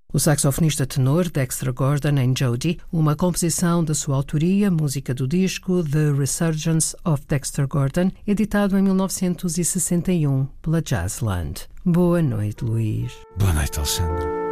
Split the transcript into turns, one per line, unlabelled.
O saxofonista tenor Dexter Gordon em Jody, uma composição da sua autoria, música do disco The Resurgence of Dexter Gordon, editado em 1961 pela Jazzland. Boa noite, Luís.
Boa noite, Alexandre.